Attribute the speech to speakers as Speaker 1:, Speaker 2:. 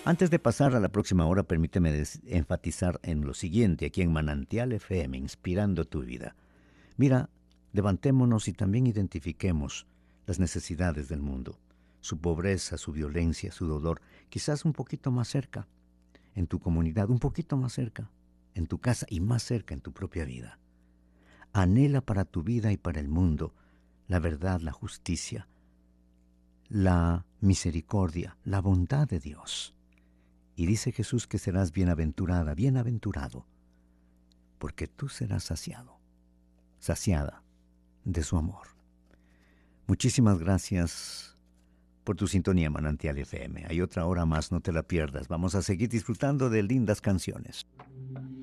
Speaker 1: Antes de pasar a la próxima hora, permíteme enfatizar en lo siguiente, aquí en Manantial FM, inspirando tu vida. Mira, levantémonos y también identifiquemos las necesidades del mundo, su pobreza, su violencia, su dolor, quizás un poquito más cerca, en tu comunidad, un poquito más cerca, en tu casa y más cerca en tu propia vida. Anhela para tu vida y para el mundo la verdad, la justicia, la misericordia, la bondad de Dios. Y dice Jesús que serás bienaventurada, bienaventurado, porque tú serás saciado, saciada de su amor. Muchísimas gracias por tu sintonía, Manantial FM. Hay otra hora más, no te la pierdas. Vamos a seguir disfrutando de lindas canciones.